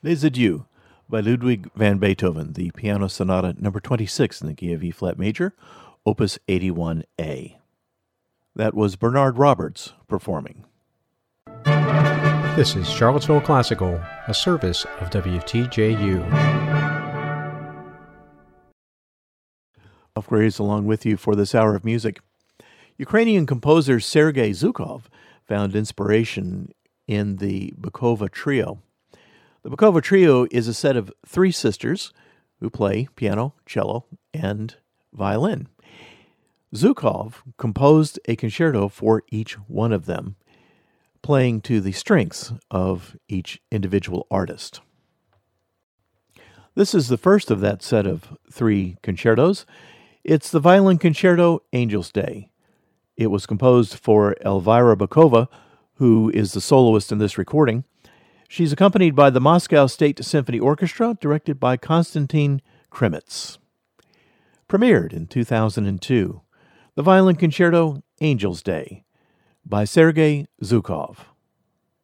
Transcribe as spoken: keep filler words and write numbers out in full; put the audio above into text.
Les Adieux by Ludwig van Beethoven, the Piano Sonata number twenty-six in the key of E flat major, opus eighty-one A. That was Bernard Roberts performing. This is Charlottesville Classical, a service of W T J U. Ralph Graves along with you for this hour of music. Ukrainian composer Sergei Zhukov found inspiration in the Bukova Trio. The Bukova Trio is a set of three sisters who play piano, cello, and violin. Zhukov composed a concerto for each one of them, playing to the strengths of each individual artist. This is the first of that set of three concertos. It's the violin concerto Angel's Day. It was composed for Elvira Bukova, who is the soloist in this recording. She's accompanied by the Moscow State Symphony Orchestra, directed by Konstantin Kremitz. Premiered in two thousand two, the violin concerto Angel's Day by Sergei Zhukov.